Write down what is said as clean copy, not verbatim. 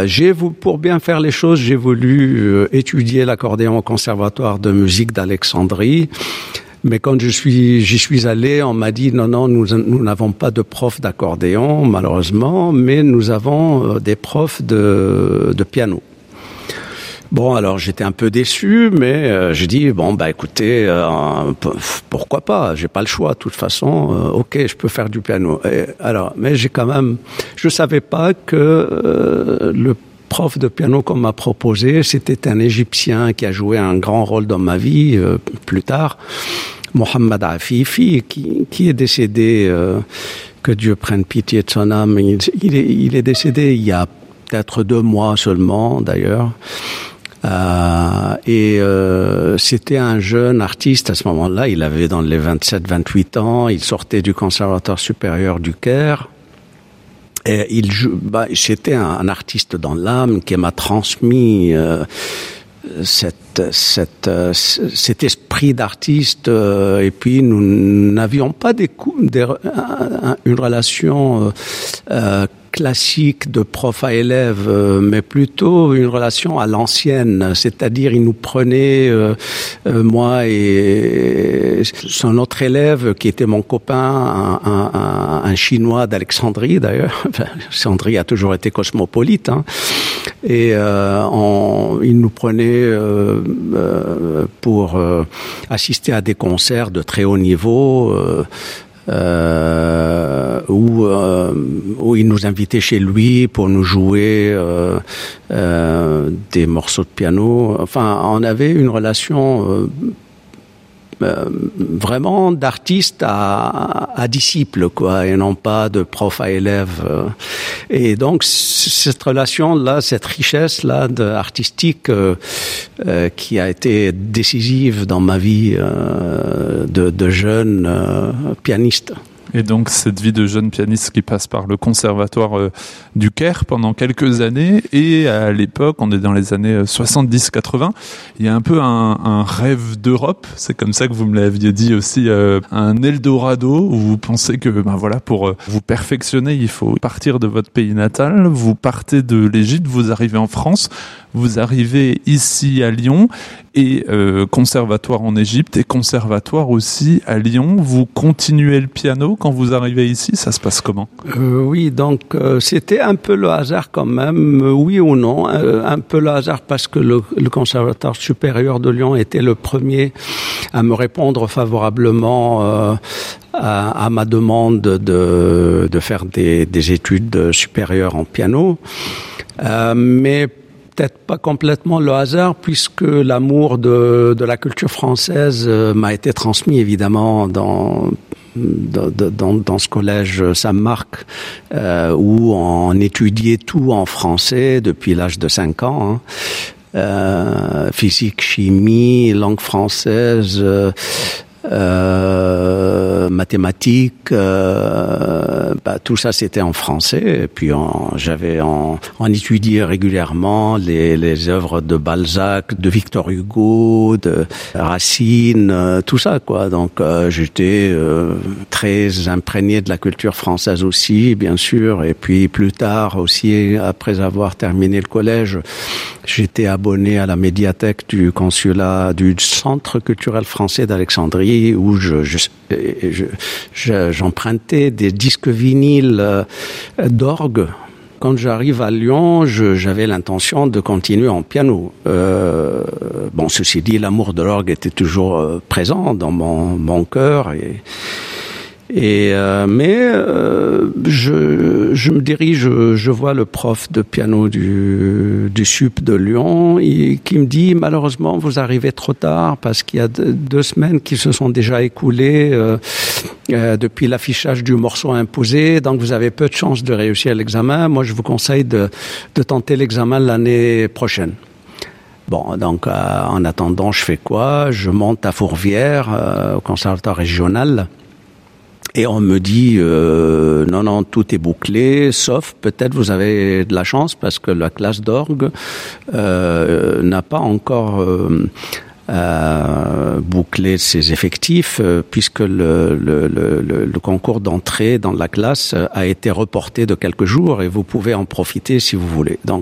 Pour bien faire les choses, j'ai voulu étudier l'accordéon au Conservatoire de musique d'Alexandrie. Mais quand j'y suis allé, on m'a dit non, nous n'avons pas de prof d'accordéon, malheureusement, mais nous avons des profs de piano. Bon, alors j'étais un peu déçu, mais j'ai dit écoutez, pourquoi pas, j'ai pas le choix de toute façon. Ok, je peux faire du piano. Mais je savais pas que le prof de piano qu'on m'a proposé, c'était un Égyptien qui a joué un grand rôle dans ma vie plus tard, Mohamed Afifi, qui est décédé, que Dieu prenne pitié de son âme. Il est décédé il y a peut-être 2 mois seulement, d'ailleurs. C'était un jeune artiste à ce moment-là, il avait dans les 27-28 ans, il sortait du Conservatoire supérieur du Caire. Et c'était un artiste dans l'âme qui m'a transmis cet esprit d'artiste, et puis nous n'avions pas une relation classique de prof à élève, mais plutôt une relation à l'ancienne, c'est-à-dire il nous prenait, moi et son autre élève qui était mon copain, un Chinois d'Alexandrie d'ailleurs. Alexandrie a toujours été cosmopolite, hein. Et il nous prenait pour assister à des concerts de très haut niveau, où il nous invitait chez lui pour nous jouer des morceaux de piano. Enfin, on avait une relation vraiment d'artiste à disciple, quoi, et non pas de prof à élève. Et donc cette relation-là, cette richesse-là artistique qui a été décisive dans ma vie de jeune pianiste. Et donc cette vie de jeune pianiste qui passe par le conservatoire du Caire pendant quelques années, et à l'époque, on est dans les années 70-80, il y a un peu un rêve d'Europe, c'est comme ça que vous me l'aviez dit aussi, un Eldorado, où vous pensez que pour vous perfectionner, il faut partir de votre pays natal, vous partez de l'Égypte, vous arrivez en France, vous arrivez ici à Lyon, et conservatoire en Égypte et conservatoire aussi à Lyon. Vous continuez le piano quand vous arrivez ici, ça se passe comment ? Oui, donc c'était un peu le hasard quand même, oui ou non, un peu le hasard parce que le Conservatoire supérieur de Lyon était le premier à me répondre favorablement à ma demande de faire des études supérieures en piano, mais peut-être pas complètement le hasard, puisque l'amour de la culture française m'a été transmis évidemment dans ce collège Saint-Marc, où on étudiait tout en français depuis l'âge de 5 ans, hein. Physique, chimie, langue française, mathématiques, tout ça c'était en français. Et puis on étudiait régulièrement les œuvres de Balzac, de Victor Hugo, de Racine, tout ça, quoi. Donc j'étais très imprégné de la culture française aussi, bien sûr. Et puis plus tard aussi, après avoir terminé le collège, j'étais abonné à la médiathèque du consulat du Centre culturel français d'Alexandrie, où j'empruntais des disques vinyles d'orgue. Quand j'arrive à Lyon, j'avais l'intention de continuer en piano. Ceci dit, l'amour de l'orgue était toujours présent dans mon cœur, mais je me dirige, je vois le prof de piano du Sup de Lyon, qui me dit malheureusement vous arrivez trop tard parce qu'il y a 2 semaines qui se sont déjà écoulées depuis l'affichage du morceau imposé, donc vous avez peu de chances de réussir l'examen. Moi je vous conseille de tenter l'examen l'année prochaine. Bon, donc en attendant, je fais quoi ? Je monte à Fourvière, au conservatoire régional. Et on me dit non, tout est bouclé, sauf peut-être vous avez de la chance parce que la classe d'orgue n'a pas encore bouclé ses effectifs, puisque le concours d'entrée dans la classe a été reporté de quelques jours et vous pouvez en profiter si vous voulez. Donc